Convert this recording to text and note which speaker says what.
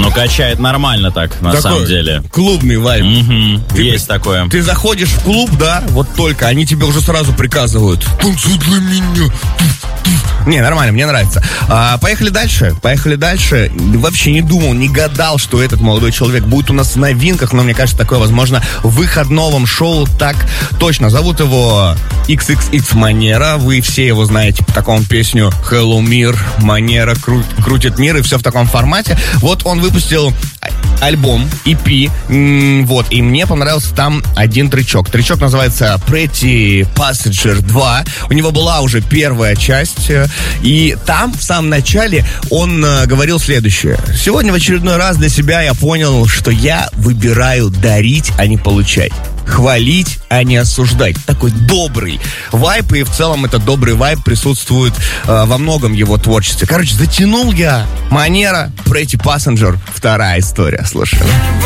Speaker 1: Ну, качает нормально так, на самом деле.
Speaker 2: Клубный вайб.
Speaker 1: Есть такое.
Speaker 2: Ты заходишь в клуб, да, вот только, они тебе уже сразу приказывают: танцуй для меня. Не, нормально, мне нравится. Поехали дальше. Вообще не думал, не гадал, что этот молодой человек будет у нас в новинках, но мне кажется, такое возможно в выходновом шоу. Так точно. Зовут его XXX Манера. Вы все его знаете по такому песню Hello Мир, Манера крутит мир, и все в таком формате. Вот он выпустил альбом, EP, вот, и мне понравился там один тречок. Тречок называется Pretty Passenger 2. У него была уже первая часть, и там в самом начале он говорил следующее: сегодня в очередной раз для себя я понял, что я выбираю дарить, а не получать, хвалить, а не осуждать. Такой добрый вайб, и в целом этот добрый вайб присутствует во многом его творчестве. Короче, затянул я. Манера, Pretty Passenger, вторая история. Слушай.